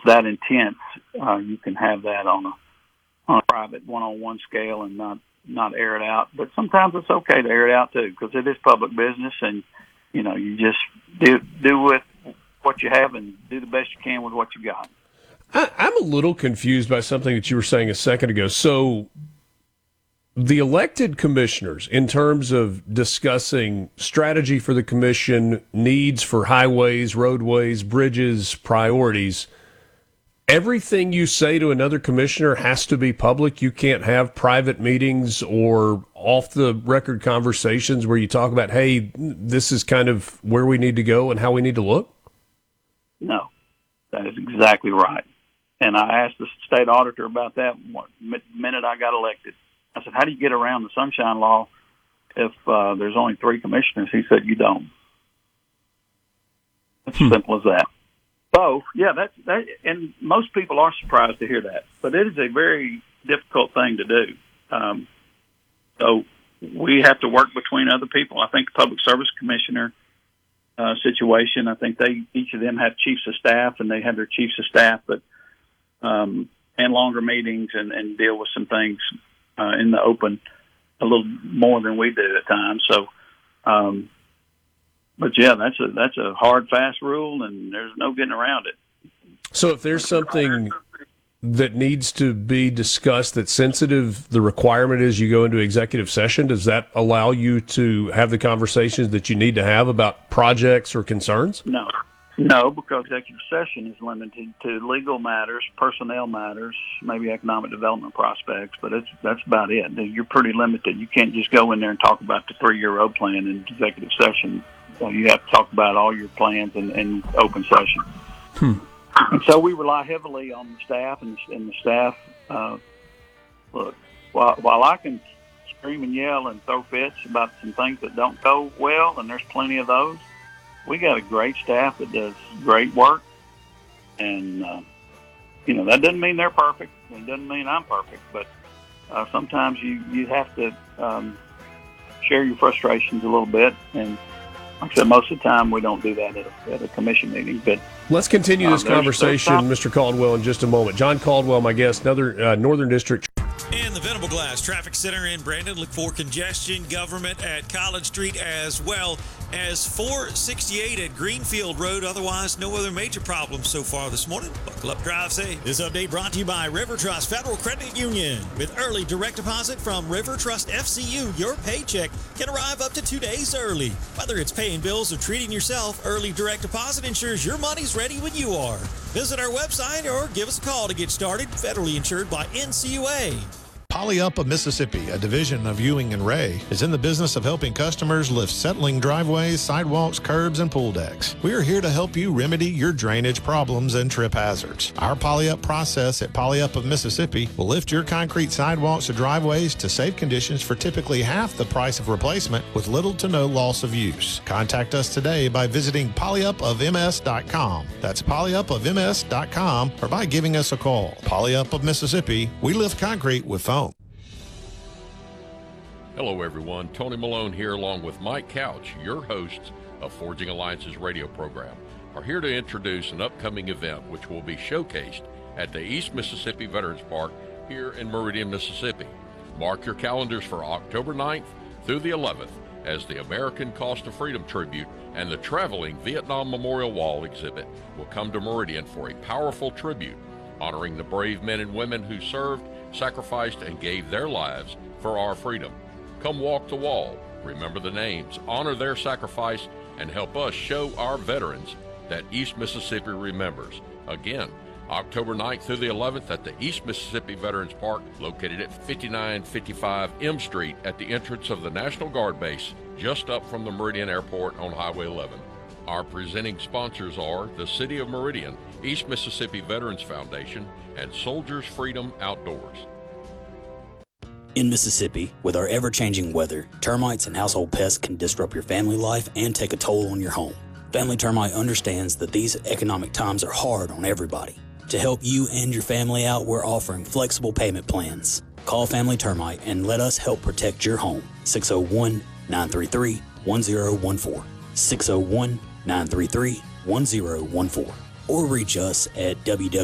that intense, you can have that on a private one-on-one scale and not air it out. But sometimes it's okay to air it out too, because it is public business, and you just do with what you have and do the best you can with what you got. I'm a little confused by something that you were saying a second ago. So the elected commissioners, in terms of discussing strategy for the commission, needs for highways, roadways, bridges, priorities, everything you say to another commissioner has to be public. You can't have private meetings or off-the-record conversations where you talk about, hey, this is kind of where we need to go and how we need to look? No, that is exactly right. And I asked the state auditor about that the minute I got elected. I said, how do you get around the Sunshine Law if there's only 3 commissioners? He said, you don't. It's as simple as that. So, yeah, that, and most people are surprised to hear that. But it is a very difficult thing to do. So we have to work between other people. I think the Public Service Commissioner situation, I think each of them have chiefs of staff, and they have their chiefs of staff, but and longer meetings and deal with some things in the open a little more than we do at times. So, but yeah, that's a hard, fast rule, and there's no getting around it. So if there's something that needs to be discussed that's sensitive, the requirement is you go into executive session. Does that allow you to have the conversations that you need to have about projects or concerns? No, because executive session is limited to legal matters, personnel matters, maybe economic development prospects, but that's about it. You're pretty limited. You can't just go in there and talk about the 3-year road plan in executive session. So you have to talk about all your plans in open session. And so we rely heavily on the staff, and the staff, look, while I can scream and yell and throw fits about some things that don't go well, and there's plenty of those, we got a great staff that does great work. And, that doesn't mean they're perfect. It doesn't mean I'm perfect. But sometimes you have to share your frustrations a little bit. And like I said, most of the time we don't do that at a commission meeting. But let's continue this conversation, Mr. Caldwell, in just a moment. John Caldwell, my guest, another Northern District. In the Venable Glass Traffic Center in Brandon, look for congestion, government at College Street, as well as 468 at Greenfield Road. Otherwise, no other major problems so far this morning. Buckle up, drive safe. This update brought to you by River Trust Federal Credit Union. With early direct deposit from River Trust FCU, your paycheck can arrive up to 2 days early. Whether it's paying bills or treating yourself, early direct deposit ensures your money's ready when you are. Visit our website or give us a call to get started. Federally insured by NCUA. Poly-Up of Mississippi, a division of Ewing and Ray, is in the business of helping customers lift settling driveways, sidewalks, curbs, and pool decks. We are here to help you remedy your drainage problems and trip hazards. Our Poly-Up process at Poly-Up of Mississippi will lift your concrete sidewalks or driveways to safe conditions for typically half the price of replacement with little to no loss of use. Contact us today by visiting polyupofms.com. That's polyupofms.com, or by giving us a call. Poly-Up of Mississippi, we lift concrete with foam. Hello, everyone. Tony Malone here, along with Mike Couch, your hosts of Forging Alliance's radio program, are here to introduce an upcoming event which will be showcased at the East Mississippi Veterans Park here in Meridian, Mississippi. Mark your calendars for October 9th through the 11th as the American Cost of Freedom Tribute and the traveling Vietnam Memorial Wall exhibit will come to Meridian for a powerful tribute honoring the brave men and women who served, sacrificed, and gave their lives for our freedom. Come walk the wall, remember the names, honor their sacrifice, and help us show our veterans that East Mississippi remembers. Again, October 9th through the 11th at the East Mississippi Veterans Park, located at 5955 M Street at the entrance of the National Guard Base, just up from the Meridian Airport on Highway 11. Our presenting sponsors are the City of Meridian, East Mississippi Veterans Foundation, and Soldiers Freedom Outdoors. In Mississippi, with our ever-changing weather, termites and household pests can disrupt your family life and take a toll on your home. Family Termite understands that these economic times are hard on everybody. To help you and your family out, we're offering flexible payment plans. Call Family Termite and let us help protect your home. 601-933-1014. 601-933-1014. Or reach us at www